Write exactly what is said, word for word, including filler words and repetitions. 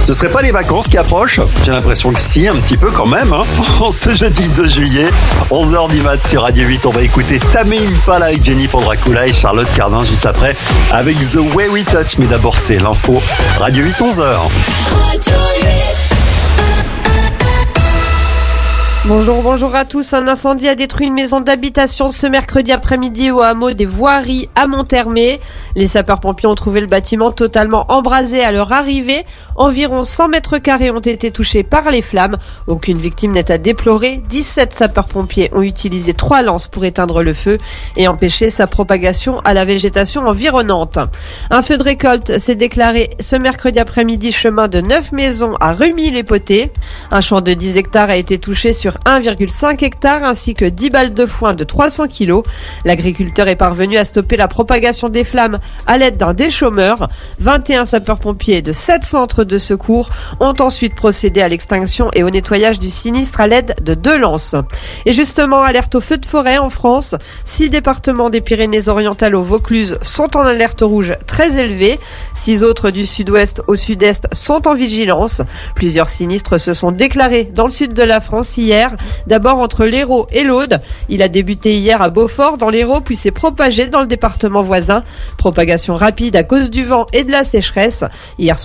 Ce serait pas les vacances qui approchent? J'ai l'impression que si, un petit peu quand même. Hein. En ce jeudi deux juillet, onze heures du mat sur Radio huit, on va écouter Tame Impala avec Jennifer Dracula et Charlotte Cardin juste après avec The Way We Touch. Mais d'abord, c'est l'info. Radio huit, onze heures. Bonjour, bonjour à tous. Un incendie a détruit une maison d'habitation ce mercredi après-midi au hameau des Voiries à Monthermé. Les sapeurs-pompiers ont trouvé le bâtiment totalement embrasé à leur arrivée. Environ cent mètres carrés ont été touchés par les flammes. Aucune victime n'est à déplorer. dix-sept sapeurs-pompiers ont utilisé trois lances pour éteindre le feu et empêcher sa propagation à la végétation environnante. Un feu de récolte s'est déclaré ce mercredi après-midi chemin de neuf maisons à Rumilly-les-Potées. Un champ de dix hectares a été touché sur un virgule cinq hectares ainsi que dix balles de foin de trois cents kilos. L'agriculteur est parvenu à stopper la propagation des flammes à l'aide d'un déchômeur. vingt et un sapeurs-pompiers de sept centres de secours ont ensuite procédé à l'extinction et au nettoyage du sinistre à l'aide de deux lances. Et justement, alerte au feu de forêt en France. Six départements des Pyrénées-Orientales au Vaucluse sont en alerte rouge très élevée. Six autres du sud-ouest au sud-est sont en vigilance. Plusieurs sinistres se sont déclarés dans le sud de la France hier. D'abord entre l'Hérault et l'Aude. Il a débuté hier à Beaufort dans l'Hérault puis s'est propagé dans le département voisin. Propagation rapide à cause du vent et de la sécheresse. Hier